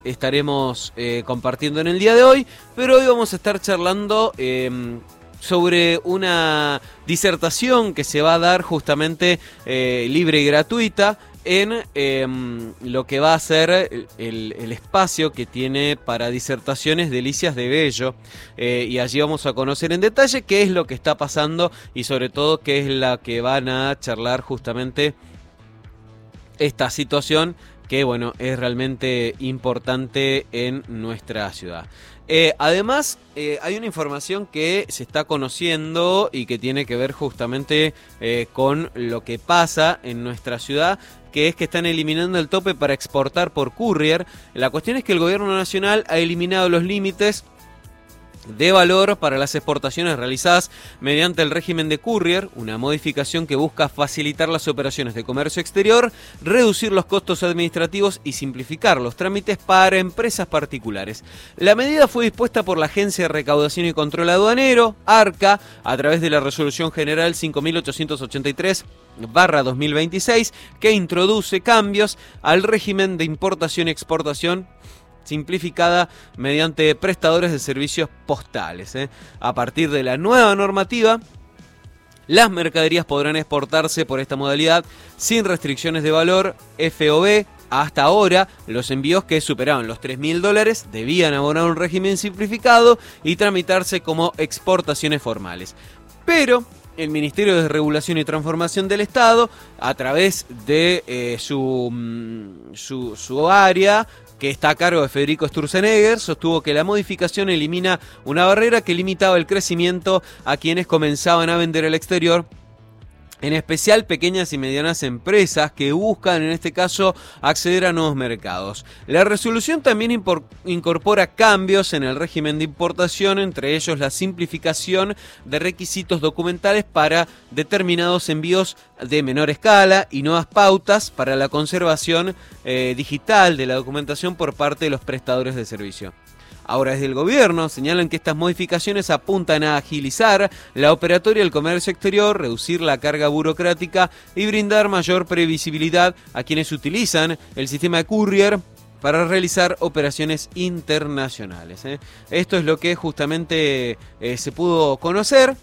estaremos compartiendo en el día de hoy, pero hoy vamos a estar charlando sobre una disertación que se va a dar justamente libre y gratuita en lo que va a ser el espacio que tiene para disertaciones Delicias de Bello, y allí vamos a conocer en detalle qué es lo que está pasando y sobre todo qué es la que van a charlar justamente esta situación que bueno, es realmente importante en nuestra ciudad. Además, hay una información que se está conociendo y que tiene que ver justamente con lo que pasa en nuestra ciudad, que es que están eliminando el tope para exportar por courier. La cuestión es que el gobierno nacional ha eliminado los límites de valor para las exportaciones realizadas mediante el régimen de courier, una modificación que busca facilitar las operaciones de comercio exterior, reducir los costos administrativos y simplificar los trámites para empresas particulares. La medida fue dispuesta por la Agencia de Recaudación y Control Aduanero, ARCA, a través de la Resolución General 5883/2026, que introduce cambios al régimen de importación y exportación simplificada mediante prestadores de servicios postales. A partir de la nueva normativa, las mercaderías podrán exportarse por esta modalidad sin restricciones de valor FOB. Hasta ahora, los envíos que superaban los $3.000 debían abonar un régimen simplificado y tramitarse como exportaciones formales. Pero el Ministerio de Regulación y Transformación del Estado, a través de su área, que está a cargo de Federico Sturzenegger, sostuvo que la modificación elimina una barrera que limitaba el crecimiento a quienes comenzaban a vender al exterior, en especial pequeñas y medianas empresas que buscan, en este caso, acceder a nuevos mercados. La resolución también incorpora cambios en el régimen de importación, entre ellos la simplificación de requisitos documentales para determinados envíos de menor escala y nuevas pautas para la conservación digital de la documentación por parte de los prestadores de servicio. Ahora, desde el gobierno señalan que estas modificaciones apuntan a agilizar la operatoria del comercio exterior, reducir la carga burocrática y brindar mayor previsibilidad a quienes utilizan el sistema de courier para realizar operaciones internacionales. Esto es lo que justamente se pudo conocer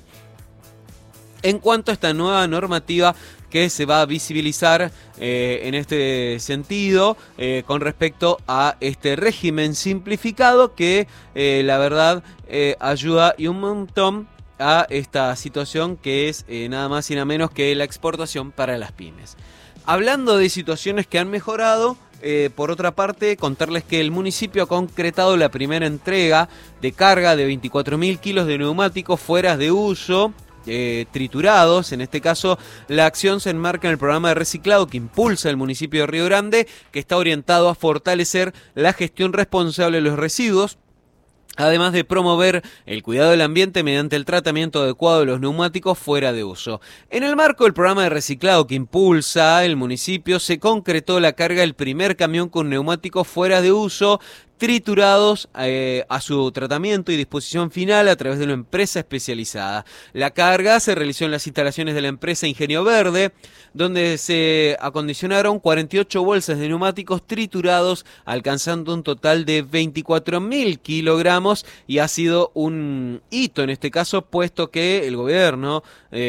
en cuanto a esta nueva normativa que se va a visibilizar en este sentido con respecto a este régimen simplificado que la verdad ayuda y un montón a esta situación que es nada más y nada menos que la exportación para las pymes. Hablando de situaciones que han mejorado, por otra parte, contarles que el municipio ha concretado la primera entrega de carga de 24.000 kilos de neumáticos fuera de uso, triturados. En este caso, la acción se enmarca en el programa de reciclado que impulsa el municipio de Río Grande, que está orientado a fortalecer la gestión responsable de los residuos, además de promover el cuidado del ambiente mediante el tratamiento adecuado de los neumáticos fuera de uso. En el marco del programa de reciclado que impulsa el municipio, se concretó la carga del primer camión con neumáticos fuera de uso, triturados a su tratamiento y disposición final a través de una empresa especializada. La carga se realizó en las instalaciones de la empresa Ingenio Verde, donde se acondicionaron 48 bolsas de neumáticos triturados, alcanzando un total de 24.000 kilogramos, y ha sido un hito en este caso, puesto que el gobierno,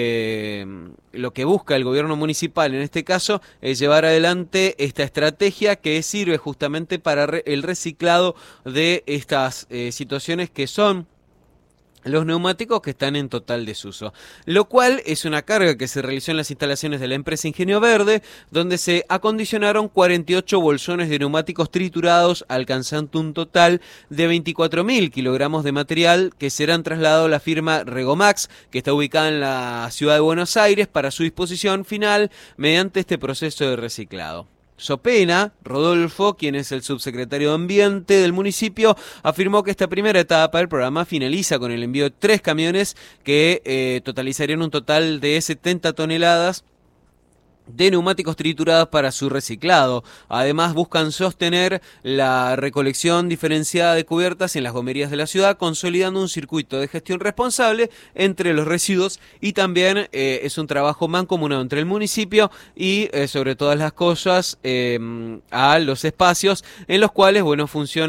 lo que busca el gobierno municipal en este caso, es llevar adelante esta estrategia que sirve justamente para el reciclado de estas situaciones que son los neumáticos que están en total desuso, lo cual es una carga que se realizó en las instalaciones de la empresa Ingenio Verde, donde se acondicionaron 48 bolsones de neumáticos triturados, alcanzando un total de 24.000 kilogramos de material que serán trasladados a la firma Regomax, que está ubicada en la ciudad de Buenos Aires, para su disposición final mediante este proceso de reciclado. Sopena, Rodolfo, quien es el subsecretario de Ambiente del municipio, afirmó que esta primera etapa del programa finaliza con el envío de 3 camiones que totalizarían un total de 70 toneladas de neumáticos triturados para su reciclado. Además, buscan sostener la recolección diferenciada de cubiertas en las gomerías de la ciudad, consolidando un circuito de gestión responsable entre los residuos, y también es un trabajo mancomunado entre el municipio y, sobre todas las cosas, a los espacios en los cuales, bueno, funciona